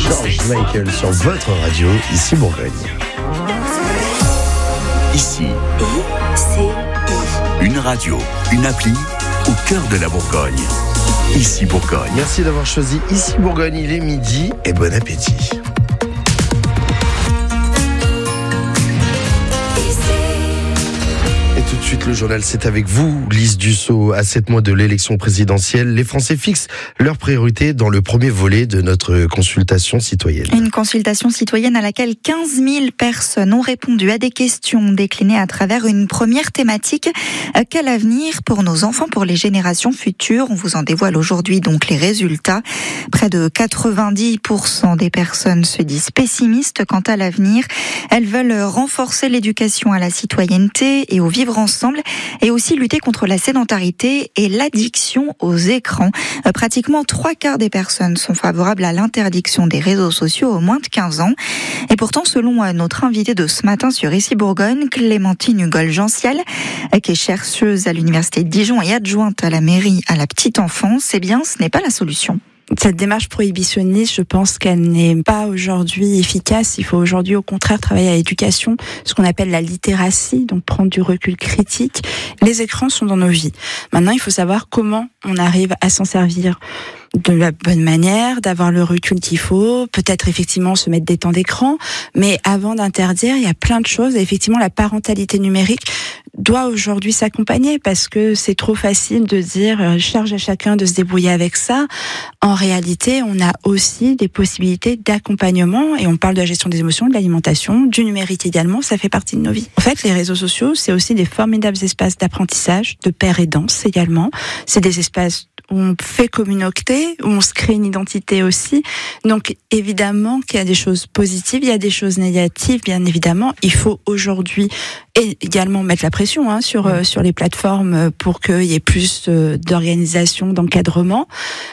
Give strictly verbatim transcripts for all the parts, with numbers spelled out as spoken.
George Michael sur votre radio, ici Bourgogne. Ici, I C I. une radio, une appli au cœur de la Bourgogne. Ici Bourgogne. Merci d'avoir choisi Ici Bourgogne, il est midi et bon appétit. Et tout de suite, le journal, c'est avec vous, Lise Dussault. À sept mois de l'élection présidentielle, les Français fixent leurs priorités dans le premier volet de notre consultation citoyenne. Une consultation citoyenne à laquelle quinze mille personnes ont répondu à des questions déclinées à travers une première thématique. Quel avenir pour nos enfants, pour les générations futures? On vous en dévoile aujourd'hui donc les résultats. Près de quatre-vingt-dix pour cent des personnes se disent pessimistes quant à l'avenir. Elles veulent renforcer l'éducation à la citoyenneté et au vivre ensemble, et aussi lutter contre la sédentarité et l'addiction aux écrans. Euh, pratiquement trois quarts des personnes sont favorables à l'interdiction des réseaux sociaux aux moins de quinze ans. Et pourtant, selon euh, notre invitée de ce matin sur Ici Bourgogne, Clémentine Hugol-Genciel, euh, qui est chercheuse à l'université de Dijon et adjointe à la mairie à la petite enfance, eh bien, ce n'est pas la solution. Cette démarche prohibitionniste, je pense qu'elle n'est pas aujourd'hui efficace. Il faut aujourd'hui au contraire travailler à l'éducation, ce qu'on appelle la littératie, donc prendre du recul critique. Les écrans sont dans nos vies. Maintenant, il faut savoir comment on arrive à s'en servir de la bonne manière, d'avoir le recul qu'il faut, peut-être effectivement se mettre des temps d'écran, mais avant d'interdire, il y a plein de choses. Et effectivement, la parentalité numérique doit aujourd'hui s'accompagner, parce que c'est trop facile de dire euh, charge à chacun de se débrouiller avec ça. En réalité, on a aussi des possibilités d'accompagnement, et on parle de la gestion des émotions, de l'alimentation, du numérique également, ça fait partie de nos vies. En fait, les réseaux sociaux, c'est aussi des formidables espaces d'apprentissage, de pair et danse également. C'est des espaces où on fait communauté, où on se crée une identité aussi. Donc évidemment qu'il y a des choses positives, il y a des choses négatives, bien évidemment. Il faut aujourd'hui également mettre la pression hein, sur euh, sur les plateformes pour qu'il y ait plus euh, d'organisation, d'encadrement.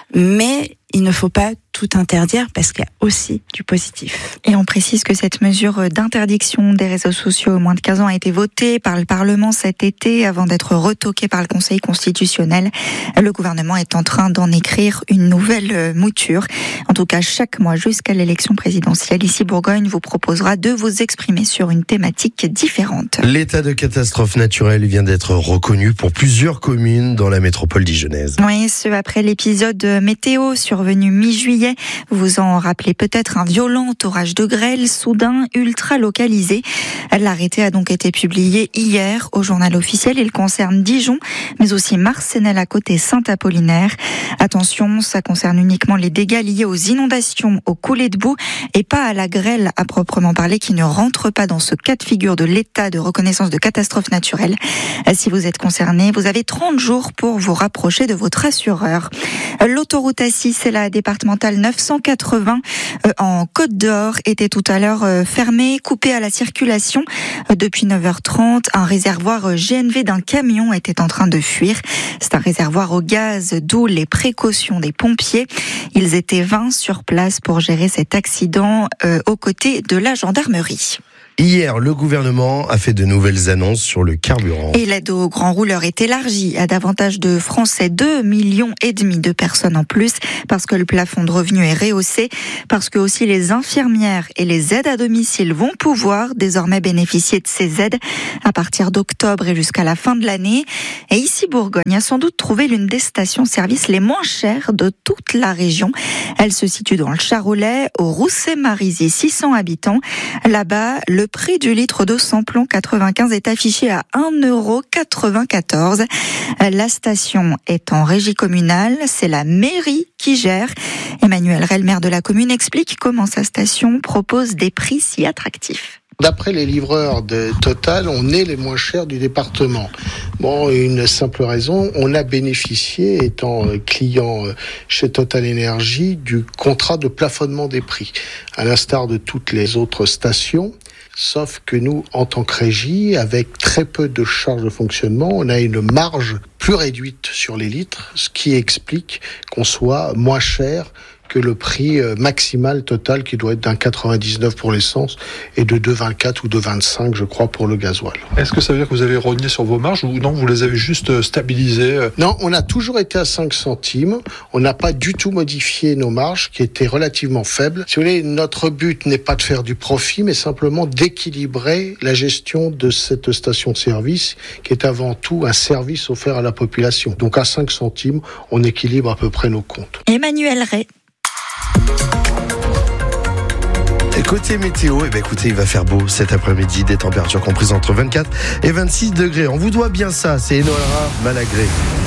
Mais il ne faut pas tout interdire, parce qu'il y a aussi du positif. Et on précise que cette mesure d'interdiction des réseaux sociaux aux moins de quinze ans a été votée par le Parlement cet été avant d'être retoquée par le Conseil constitutionnel. Le gouvernement est en train d'en écrire une nouvelle mouture. En tout cas, chaque mois jusqu'à l'élection présidentielle, ici Bourgogne vous proposera de vous exprimer sur une thématique différente. L'état de catastrophe naturelle vient d'être reconnu pour plusieurs communes dans la métropole dijonnaise. Oui, ce après l'épisode météo survenu mi-juillet. Vous vous en rappelez peut-être, un violent orage de grêle soudain ultra localisé. L'arrêté a donc été publié hier au journal officiel. Il concerne Dijon, mais aussi Marcenay-la-Côte et Saint-Apollinaire. Attention, ça concerne uniquement les dégâts liés aux inondations, aux coulées de boue et pas à la grêle à proprement parler, qui ne rentre pas dans ce cas de figure de l'état de reconnaissance de catastrophe naturelle. Si vous êtes concerné, vous avez trente jours pour vous rapprocher de votre assureur. L'autoroute A six, c'est la départementale neuf cent quatre-vingts euh, en Côte d'Or, était tout à l'heure euh, fermée, coupée à la circulation euh, depuis neuf heures trente. Un réservoir G N V d'un camion était en train de fuir. C'est un réservoir au gaz, d'où les précautions des pompiers. Ils étaient vingt sur place pour gérer cet accident euh, aux côtés de la gendarmerie. Hier, le gouvernement a fait de nouvelles annonces sur le carburant. Et l'aide aux grands rouleurs est élargie à davantage de Français, deux millions et demi de personnes en plus, parce que le plafond de revenu est rehaussé, parce que aussi les infirmières et les aides à domicile vont pouvoir désormais bénéficier de ces aides à partir d'octobre et jusqu'à la fin de l'année. Et ici, Bourgogne a sans doute trouvé l'une des stations-service les moins chères de toute la région. Elle se situe dans le Charolais, au Rousset-Marisy, six cents habitants. Là-bas, le prix du litre de samplon quatre-vingt-quinze est affiché à un euro quatre-vingt-quatorze. La station est en régie communale, c'est la mairie qui gère. Emmanuel Rell, maire de la commune, explique comment sa station propose des prix si attractifs. D'après les livreurs de Total, on est les moins chers du département. Bon, une simple raison, on a bénéficié, étant client chez Total Énergie, du contrat de plafonnement des prix, à l'instar de toutes les autres stations. Sauf que nous, en tant que régie, avec très peu de charges de fonctionnement, on a une marge plus réduite sur les litres, ce qui explique qu'on soit moins cher que le prix maximal total qui doit être d'un quatre-vingt-dix-neuf pour l'essence et de deux virgule vingt-quatre ou deux virgule vingt-cinq, je crois, pour le gasoil. Est-ce que ça veut dire que vous avez rogné sur vos marges ou non, vous les avez juste stabilisées? Non, on a toujours été à cinq centimes. On n'a pas du tout modifié nos marges qui étaient relativement faibles. Si vous voulez, notre but n'est pas de faire du profit, mais simplement d'équilibrer la gestion de cette station-service qui est avant tout un service offert à la population. Donc à cinq centimes, on équilibre à peu près nos comptes. Emmanuel Ray. Côté météo, eh ben écoutez, il va faire beau cet après-midi, des températures comprises entre vingt-quatre et vingt-six degrés. On vous doit bien ça, c'est Enora Malagré.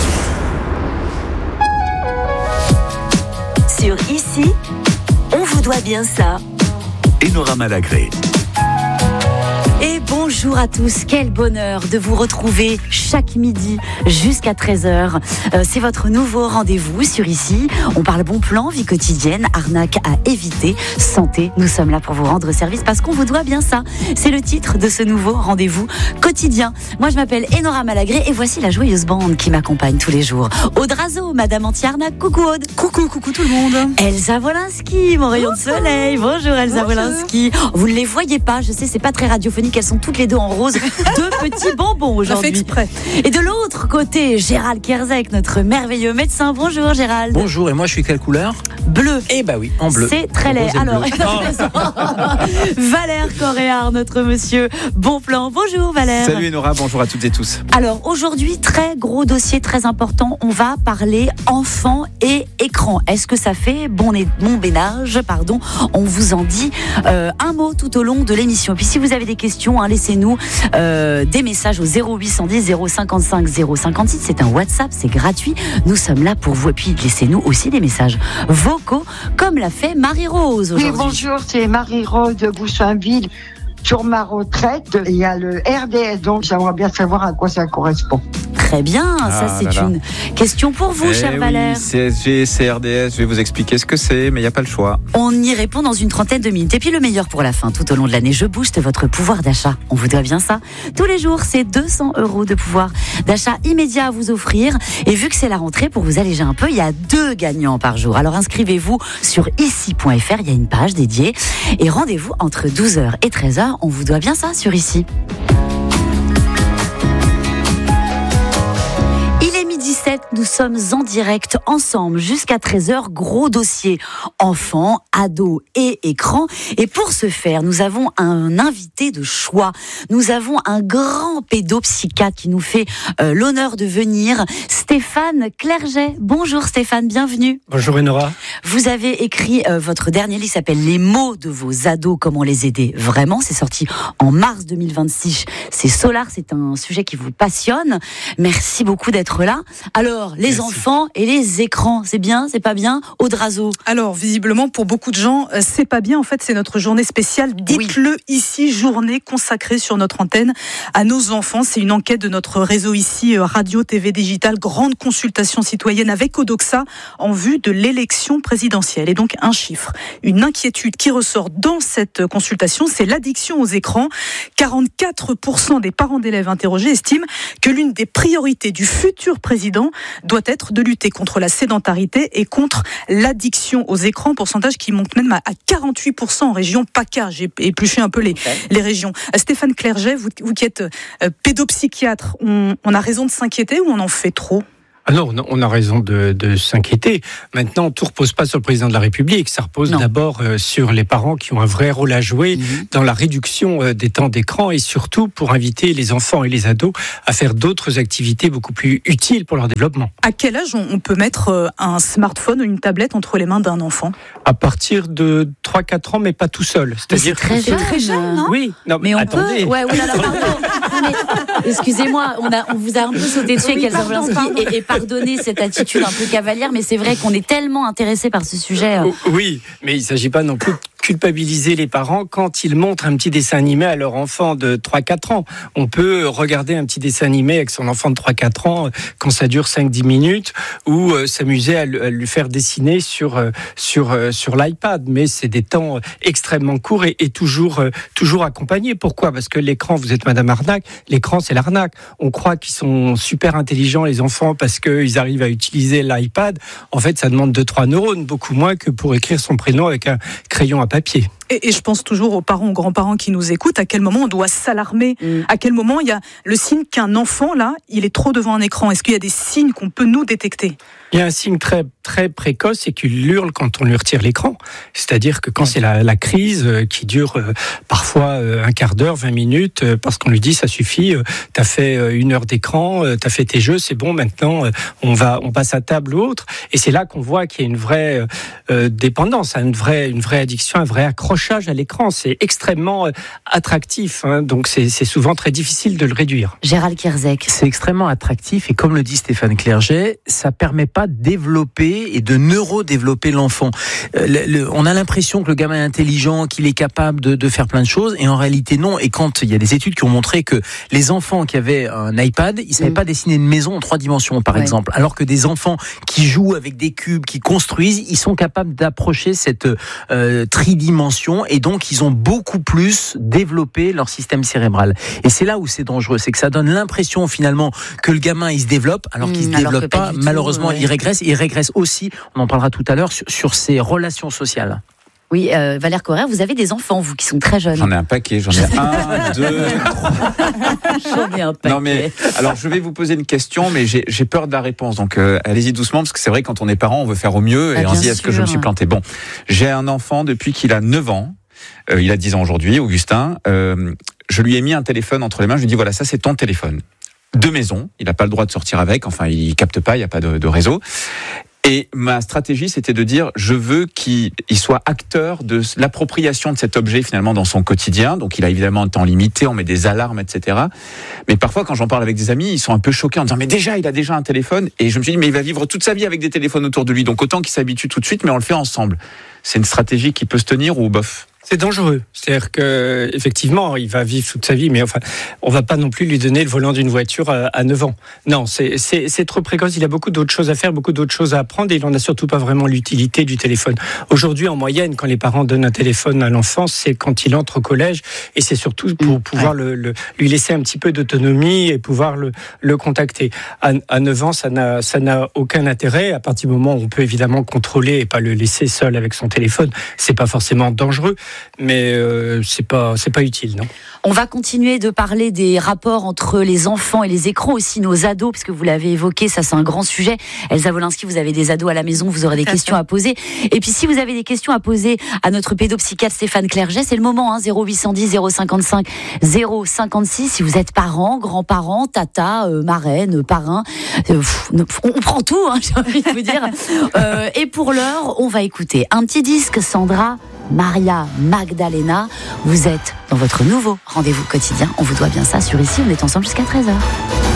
Sur Ici, on vous doit bien ça. Enora Malagré. Et bonjour à tous, quel bonheur de vous retrouver chaque midi jusqu'à treize heures. Euh, c'est votre nouveau rendez-vous sur Ici. On parle bon plan, vie quotidienne, arnaque à éviter, santé. Nous sommes là pour vous rendre service parce qu'on vous doit bien ça. C'est le titre de ce nouveau rendez-vous quotidien. Moi, je m'appelle Enora Malagré et voici la joyeuse bande qui m'accompagne tous les jours. Aude Razo, Madame Anti-Arnaque, coucou Aude. Coucou, coucou tout le monde. Elsa Wolinski, mon rayon de soleil. Bonjour Elsa Wolinski. Vous ne les voyez pas, je sais, c'est pas très radiophonique. Elles sont toutes les deux en rose, deux petits bonbons aujourd'hui. Ça fait exprès. Et de l'autre côté, Gérald Kerzek, notre merveilleux médecin. Bonjour Gérald. Bonjour, et moi je suis quelle couleur? Bleu. Eh bah oui, en bleu. C'est très laid. Alors, Valère Coréard, notre monsieur bon plan. Bonjour Valère. Salut Enora, bonjour à toutes et tous. Alors aujourd'hui, très gros dossier, très important. On va parler enfants et écran. Est-ce que ça fait bon, bon bénage, pardon. On vous en dit euh, un mot tout au long de l'émission. Et puis si vous avez des questions, Hein, laissez-nous euh, des messages au zéro huit cent dix zéro cinquante-cinq zéro cinquante-six. C'est un WhatsApp, c'est gratuit. Nous sommes là pour vous. Et puis laissez-nous aussi des messages vocaux, comme l'a fait Marie-Rose aujourd'hui. Oui, bonjour, c'est Marie-Rose de Boussainville. Sur ma retraite, il y a le R D S, donc j'aimerais bien savoir à quoi ça correspond. Très bien, ah, ça c'est là là. une question pour vous, eh cher oui, Valère. C S G, C R D S, je vais vous expliquer ce que c'est, mais il n'y a pas le choix. On y répond dans une trentaine de minutes. Et puis le meilleur pour la fin, tout au long de l'année, je booste votre pouvoir d'achat. On vous doit bien ça. Tous les jours, c'est deux cents euros de pouvoir d'achat immédiat à vous offrir. Et vu que c'est la rentrée, pour vous alléger un peu, il y a deux gagnants par jour. Alors inscrivez-vous sur ici point f r, il y a une page dédiée. Et rendez-vous entre douze heures et treize heures. On vous doit bien ça sur Ici. dix-sept, nous sommes en direct ensemble jusqu'à treize heures, gros dossier enfants, ados et écrans. Et pour ce faire, nous avons un invité de choix. Nous avons un grand pédopsychiatre qui nous fait euh, l'honneur de venir, Stéphane Clerget. Bonjour Stéphane, bienvenue. Bonjour Enora. Vous avez écrit euh, votre dernier livre, s'appelle Les mots de vos ados, comment les aider vraiment. C'est sorti en mars deux mille vingt-six. C'est Solar, c'est un sujet qui vous passionne. Merci beaucoup d'être là. Alors, les Merci. Enfants et les écrans, c'est bien, c'est pas bien? Aude Razo. Alors, visiblement, pour beaucoup de gens, c'est pas bien. En fait, c'est notre journée spéciale. Dites-le oui. Ici, journée consacrée sur notre antenne à nos enfants. C'est une enquête de notre réseau ici, radio, T V, digital, grande consultation citoyenne avec Odoxa en vue de l'élection présidentielle. Et donc, un chiffre, une inquiétude qui ressort dans cette consultation, c'est l'addiction aux écrans. quarante-quatre pour cent des parents d'élèves interrogés estiment que l'une des priorités du futur président doit être de lutter contre la sédentarité et contre l'addiction aux écrans, pourcentage qui monte même à quarante-huit pour cent en région PACA. J'ai épluché un peu les, okay. les régions. Stéphane Clerget, vous, vous qui êtes euh, pédopsychiatre, on, on a raison de s'inquiéter ou on en fait trop ? Ah non, on a raison de, de s'inquiéter. Maintenant, tout ne repose pas sur le président de la République. Ça repose non. d'abord euh, sur les parents qui ont un vrai rôle à jouer mmh. dans la réduction euh, des temps d'écran et surtout pour inviter les enfants et les ados à faire d'autres activités beaucoup plus utiles pour leur développement. À quel âge on, on peut mettre euh, un smartphone ou une tablette entre les mains d'un enfant ? À partir de trois quatre ans, mais pas tout seul. C'est-à-dire très jeune, très jeune, non ? Oui, non, mais on attendez. peut. Ouais, oui, alors, pardon. mais, excusez-moi, on, a, on vous a un peu sauté dessus avec Elsa Wolinski et, et pardonnez cette attitude un peu cavalière, mais c'est vrai qu'on est tellement intéressé par ce sujet. Oui, mais il ne s'agit pas non plus culpabiliser les parents quand ils montrent un petit dessin animé à leur enfant de trois quatre ans. On peut regarder un petit dessin animé avec son enfant de trois quatre ans quand ça dure cinq dix minutes ou euh, s'amuser à, à lui faire dessiner sur, euh, sur, euh, sur l'iPad. Mais c'est des temps extrêmement courts et, et toujours, euh, toujours accompagnés. Pourquoi ? Parce que l'écran, vous êtes Madame Arnaque, l'écran c'est l'arnaque. On croit qu'ils sont super intelligents les enfants parce qu'ils arrivent à utiliser l'iPad. En fait, ça demande deux trois neurones, beaucoup moins que pour écrire son prénom avec un crayon à papier. Et, et je pense toujours aux parents, aux grands-parents qui nous écoutent, à quel moment on doit s'alarmer, mmh. à quel moment il y a le signe qu'un enfant, là, il est trop devant un écran. Est-ce qu'il y a des signes qu'on peut nous détecter ? Il y a un signe très, très précoce, c'est qu'il hurle quand on lui retire l'écran. C'est-à-dire que quand c'est la, la crise euh, qui dure euh, parfois euh, un quart d'heure, vingt minutes, euh, parce qu'on lui dit ça suffit, euh, t'as fait euh, une heure d'écran, euh, t'as fait tes jeux, c'est bon, maintenant euh, on va, on passe à table ou autre. Et c'est là qu'on voit qu'il y a une vraie euh, dépendance, une vraie, une vraie addiction, un vrai accrochage à l'écran. C'est extrêmement euh, attractif, hein, donc c'est, c'est souvent très difficile de le réduire. Gérald Kierzek. C'est extrêmement attractif et comme le dit Stéphane Clerget, ça permet pas de développer et de neurodévelopper l'enfant. Euh, le, le, on a l'impression que le gamin est intelligent, qu'il est capable de, de faire plein de choses, et en réalité non. Et quand il y a des études qui ont montré que les enfants qui avaient un iPad, ils savaient mmh. pas dessiner une maison en trois dimensions, par ouais. exemple, alors que des enfants qui jouent avec des cubes, qui construisent, ils sont capables d'approcher cette euh, tridimension, et donc ils ont beaucoup plus développé leur système cérébral. Et c'est là où c'est dangereux, c'est que ça donne l'impression finalement que le gamin il se développe, alors qu'il mmh, se développe pas. pas Malheureusement, tout, ouais. il régresse. Il régresse aussi, on en parlera tout à l'heure, sur, sur ses relations sociales. Oui, euh, Valère Correr, vous avez des enfants, vous, qui sont très jeunes. J'en ai un paquet, j'en ai un, deux, trois. J'en ai un paquet. Non mais, alors je vais vous poser une question, mais j'ai, j'ai peur de la réponse, donc euh, allez-y doucement, parce que c'est vrai, quand on est parent, on veut faire au mieux, et ah, on se dit, est-ce que je me suis planté ? Bon, j'ai un enfant depuis qu'il a neuf ans, euh, il a dix ans aujourd'hui, Augustin, euh, je lui ai mis un téléphone entre les mains, je lui ai dit, voilà, ça c'est ton téléphone. De maison, il n'a pas le droit de sortir avec, enfin il capte pas, il n'y a pas de, de réseau. Et ma stratégie, c'était de dire, je veux qu'il il soit acteur de l'appropriation de cet objet finalement dans son quotidien. Donc il a évidemment un temps limité, on met des alarmes, et cetera. Mais parfois, quand j'en parle avec des amis, ils sont un peu choqués en disant, mais déjà, il a déjà un téléphone. Et je me suis dit, mais il va vivre toute sa vie avec des téléphones autour de lui. Donc autant qu'il s'habitue tout de suite, mais on le fait ensemble. C'est une stratégie qui peut se tenir ou bof ? C'est dangereux. C'est-à-dire que, effectivement, il va vivre toute sa vie, mais enfin, on va pas non plus lui donner le volant d'une voiture à, à neuf ans. Non, c'est, c'est, c'est trop précoce. Il a beaucoup d'autres choses à faire, beaucoup d'autres choses à apprendre, et il en a surtout pas vraiment l'utilité du téléphone. Aujourd'hui, en moyenne, quand les parents donnent un téléphone à l'enfant, c'est quand il entre au collège, et c'est surtout pour pouvoir ouais. le, le, lui laisser un petit peu d'autonomie et pouvoir le, le contacter. À, à neuf ans, ça n'a, ça n'a aucun intérêt. À partir du moment où on peut évidemment contrôler et pas le laisser seul avec son téléphone, c'est pas forcément dangereux. Mais euh, c'est pas c'est pas utile, non. On va continuer de parler des rapports entre les enfants et les écrans, aussi nos ados, parce que vous l'avez évoqué, ça c'est un grand sujet. Elsa Wolinski, vous avez des ados à la maison, vous aurez des questions à poser. Et puis si vous avez des questions à poser à notre pédopsychiatre Stéphane Clerget, c'est le moment, hein, zéro huit cent dix zéro cinquante-cinq zéro cinquante-six. Si vous êtes parent, grand-parent, tata, euh, marraine, parrain, euh, pff, on, on prend tout, hein, j'ai envie de vous dire. Euh, et pour l'heure, on va écouter un petit disque, Sandra Maria Magdalena. Vous êtes dans votre nouveau rendez-vous quotidien. On vous doit bien ça sur Ici. On est ensemble jusqu'à treize heures.